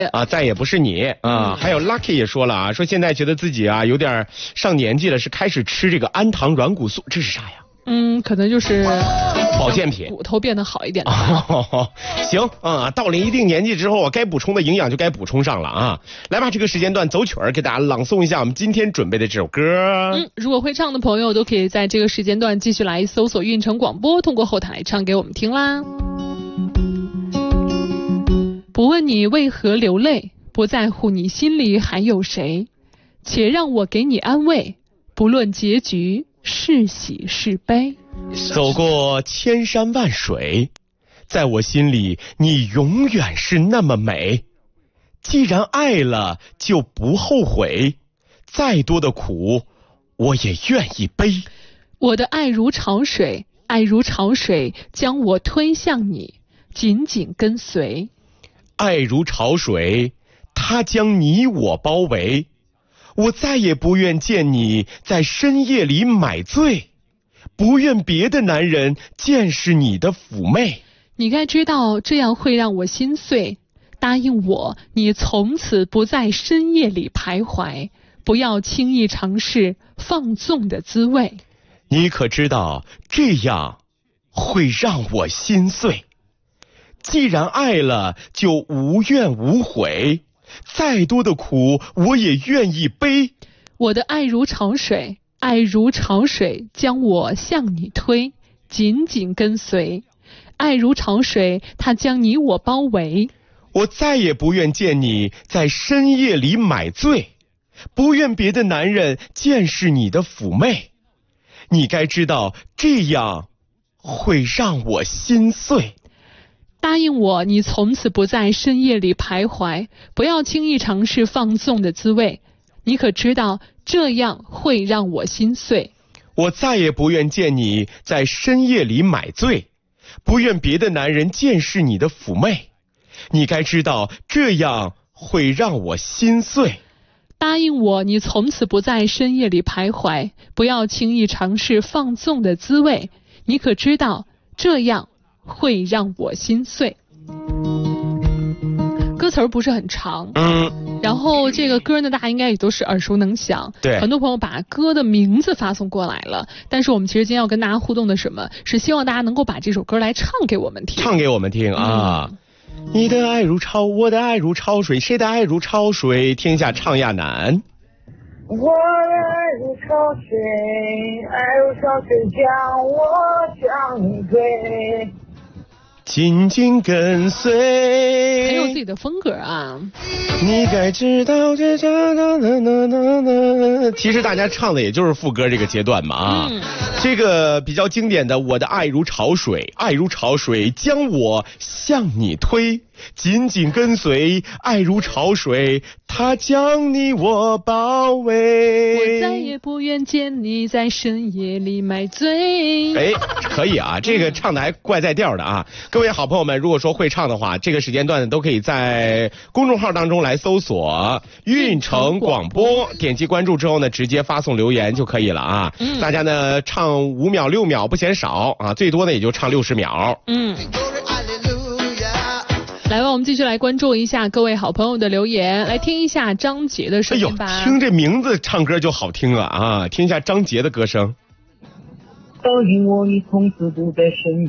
啊，再也不是你啊。还有 Lucky 也说了啊，说现在觉得自己啊有点上年纪了，是开始吃这个氨糖软骨素，这是啥呀？ 可能就是保健品， 骨头变得好一点。 行啊，到了一定年纪之后，该补充的营养就该补充上了啊。来吧，这个时间段走曲儿，给大家朗诵一下我们今天准备的这首歌。 如果会唱的朋友都可以在这个时间段继续来搜索运城广播，通过后台唱给我们听啦。不问你为何流泪，不在乎你心里还有谁，且让我给你安慰，不论结局是喜是悲。 走过千山万水，在我心里你永远是那么美。既然爱了就不后悔，再多的苦我也愿意背。 我的爱如潮水，爱如潮水将我推向你，紧紧跟随。 爱如潮水，它将你我包围。我再也不愿见你在深夜里买醉，不愿别的男人见识你的妩媚。 你该知道这样会让我心碎，答应我，你从此不在深夜里徘徊，不要轻易尝试放纵的滋味。 你可知道这样会让我心碎？既然爱了就无怨无悔，再多的苦我也愿意背。 我的爱如潮水，爱如潮水将我向你推，紧紧跟随。爱如潮水，它将你我包围。 我再也不愿见你在深夜里买醉，不愿别的男人见识你的妩媚。你该知道这样会让我心碎。 答应我，你从此不在深夜里徘徊，不要轻易尝试放纵的滋味。你可知道这样会让我心碎？ 我再也不愿见你在深夜里买醉，不愿别的男人见识你的妩媚。你该知道这样会让我心碎。 答应我，你从此不在深夜里徘徊，不要轻易尝试放纵的滋味。你可知道这样会让我心碎？歌词儿不是很长，然后这个歌呢，大家应该也都是耳熟能详。 对， 很多朋友把歌的名字发送过来了，但是我们其实今天要跟大家互动的什么，是希望大家能够把这首歌来唱给我们听。 唱给我们听啊！你的爱如潮，我的爱如潮水，谁的爱如潮水？天下唱亚难。 我的爱如潮水，爱如潮水将我向你推， 紧紧跟随。 很有自己的风格啊！ 你该知道这其实大家唱的也就是副歌这个阶段嘛啊。这个比较经典的我的爱如潮水，爱如潮水将我向你推，紧紧跟随。爱如潮水，它将你我包围。 我再也不愿见你在深夜里买醉。 哎，可以啊，这个唱的还怪在调的啊。各位好朋友们，如果说会唱的话，这个时间段呢都可以在公众号当中来搜索运城广播，点击关注之后呢，直接发送留言就可以了啊。大家呢唱5秒6秒不嫌少啊，最多呢也就唱60秒。 来吧，我们继续来关注一下各位好朋友的留言，来听一下张杰的声音吧。 哎呦，听这名字唱歌就好听啊！听一下张杰的歌声。 答应我，你从此不在深